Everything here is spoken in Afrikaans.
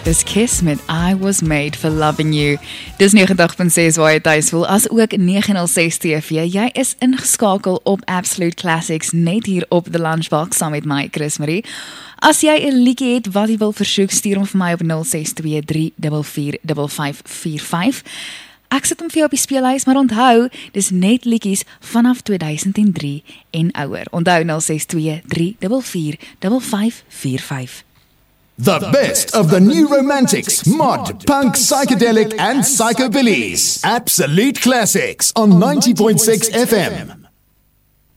Dis Kiss met I Was Made for Loving You. Dis 90.6 waar jy tuis voel, as ook 906 TV. Jy is ingeskakel op Absolute Classics, net hier op The Lunchbox, saam met my, Chris Marie. As jy 'n liedjie het wat jy wil versoek, stuur hom vir my op 0623445545. Ek sit hom vir jou op die speelhuis, maar onthou, dis net liedjies vanaf 2003 en ouer. Onthou 0623445545. The best of the new romantics, mod, punk, psychedelic, and psychobillies. Absolute Classics on 90.6 FM.